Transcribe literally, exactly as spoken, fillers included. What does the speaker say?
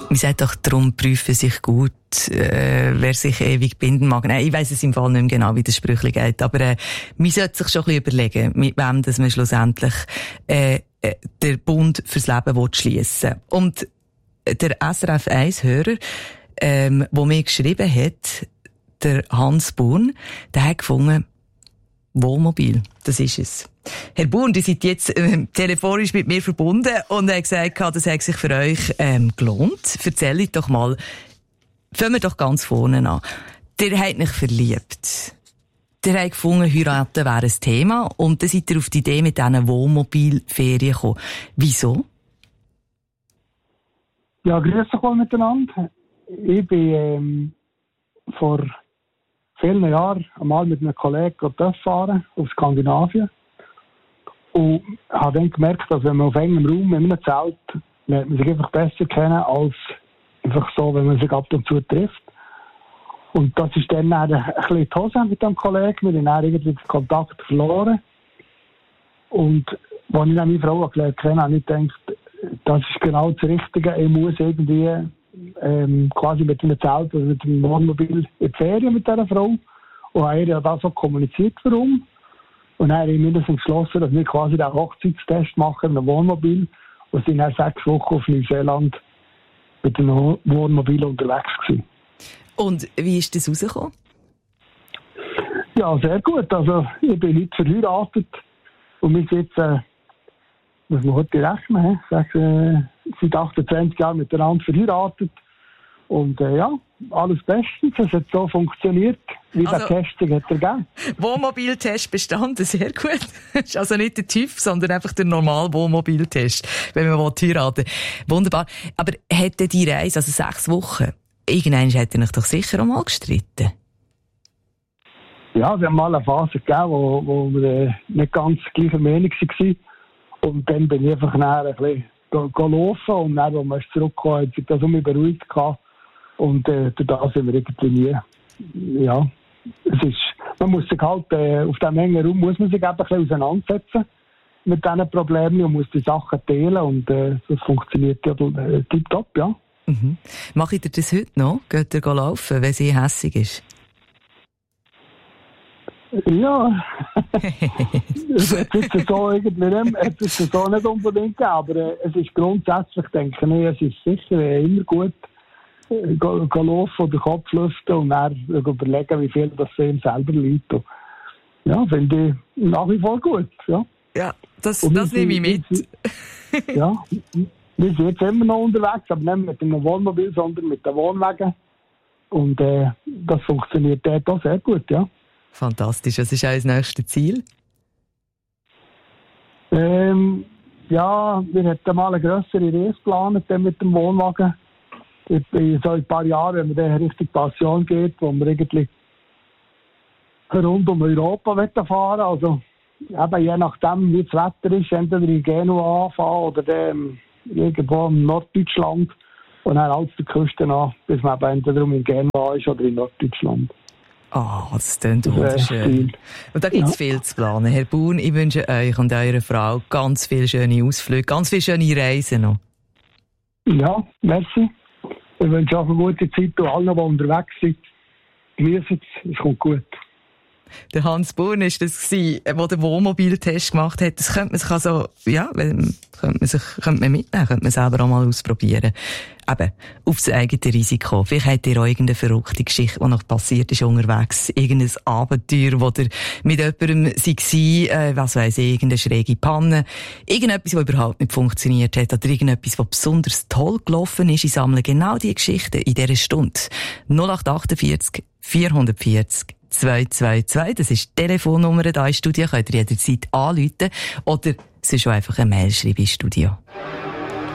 Man sagt doch, darum prüfen sich gut, äh, wer sich ewig binden mag. Nein, ich weiss es im Fall nicht mehr genau, wie das Sprüchli geht, aber äh, man sollte sich schon ein bisschen überlegen, mit wem dass man schlussendlich äh, äh, den Bund fürs Leben schliessen will. Und der S R F eins Hörer, ähm, der mir geschrieben hat, der Hans Burn, der hat gefunden, Wohnmobil, das ist es. Herr Burn, ihr seid jetzt äh, telefonisch mit mir verbunden und er hat gesagt, das hat sich für euch ähm, gelohnt. Erzählt doch mal, fangen wir doch ganz vorne an. Ihr habt euch verliebt. Ihr habt gefunden, heiraten wäre ein Thema und dann seid ihr auf die Idee mit diesen Wohnmobilferien gekommen. Wieso? Ja, grüß euch miteinander. Ich bin ähm, vor vielen Jahren einmal mit einem Kollegen fahren auf Skandinavien. Und habe dann gemerkt, dass wenn man auf engem Raum in einem Zelt, lernt man sich einfach besser kennen, als einfach so, wenn man sich ab und zu trifft. Und das ist dann ein bisschen die Hose mit dem Kollegen. Wir haben dann irgendwie den Kontakt verloren. Und als ich dann meine Frau gelernt habe, habe ich gedacht, das ist genau das Richtige. Ich muss irgendwie ähm, quasi mit einem Zelt oder mit einem Wohnmobil in die Ferien mit dieser Frau. Und habe ihr ja das so kommuniziert, warum. Und dann haben wir uns entschlossen, dass wir quasi den Hochzeitstest machen in einem Wohnmobil und sind dann sechs Wochen auf Neuseeland mit einem Wohnmobil unterwegs gewesen. Und wie ist das rausgekommen? Ja, sehr gut. Also, ich bin heute verheiratet und wir sind jetzt, äh, muss man heute rechnen, sag, äh, seit achtundzwanzig Jahren miteinander verheiratet. Und äh, ja, alles bestens. Es hat so funktioniert, wie also, der Test hat ergeben. Wohnmobiltest bestanden, sehr gut. Das ist also nicht der TÜV, sondern einfach der normale Wohnmobiltest, wenn man heiraten will. Wunderbar. Aber hätte die Reise, also sechs Wochen, irgendwann hätte ich doch sicher auch mal gestritten? Ja, es hat mal eine Phase gegeben, wo, wo wir äh, nicht ganz gleicher Meinung waren. Und dann bin ich einfach nachher ein bisschen go, go laufen und dann, als wir zurückgekommen, hat sich das um mich beruhigt gehabt. Und äh, durch das sind wir irgendwie nie. Ja, es ist, man muss sich halt, äh, auf diesem engen Raum muss man sich eben ein bisschen auseinandersetzen mit diesen Problemen und muss die Sachen teilen und äh, das funktioniert ja äh, tipptopp, ja. Mhm. Macht ihr das heute noch? Geht ihr laufen, wenn sie hässig ist? Ja, es ist so irgendwie nicht, es ist so nicht unbedingt, aber äh, es ist grundsätzlich, denke ich, es ist sicher äh, immer gut, äh, go, go laufen oder Kopf lüften und dann äh, überlegen, wie viel das für ihn selber liegt. Und, ja, finde ich nach wie vor gut, ja. Ja, das, das nehme ich mit. Wir, ja, wir sind jetzt immer noch unterwegs, aber nicht mit einem Wohnmobil, sondern mit den Wohnwagen. Und äh, das funktioniert dort auch sehr gut, ja. Fantastisch. Was ist euer nächstes Ziel? Ähm, ja, wir hatten mal eine grössere Reise geplant mit dem Wohnwagen. In so ein paar Jahren, wenn man dann Richtung Passion geht, wo wir irgendwie rund um Europa fahren. Also eben je nachdem, wie das Wetter ist, entweder in Genua anfahren oder dann irgendwo in Norddeutschland und dann alles der Küste an, bis man eben entweder in Genua ist oder in Norddeutschland. Ah, oh, das klingt wunderschön. Und da gibt es ja viel zu planen. Herr Buhn, ich wünsche euch und eurer Frau ganz viele schöne Ausflüge, ganz viele schöne Reisen noch. Ja, merci. Ich wünsche auch eine gute Zeit und allen, die unterwegs sind. Genießen es, es kommt gut. Der Hans Burn war das, der den Wohnmobiltest gemacht hat. Das könnte man sich also, ja, könnte man sich, könnte man mitnehmen, könnte man selber auch mal ausprobieren. Eben, aufs eigene Risiko. Vielleicht habt ihr auch irgendeine verrückte Geschichte, die noch passiert ist unterwegs. Irgendein Abenteuer, wo ihr mit jemandem war, äh, was weiss ich, irgendeine schräge Panne. Irgendetwas, was überhaupt nicht funktioniert hat. Oder irgendetwas, was besonders toll gelaufen ist. Ich sammle genau diese Geschichten in dieser Stunde. null acht achtundvierzig vierhundertvierzig zwei zwei zwei, das ist die Telefonnummer da im Studio, könnt ihr jederzeit anrufen oder sonst auch einfach eine Mail schreiben im Studio.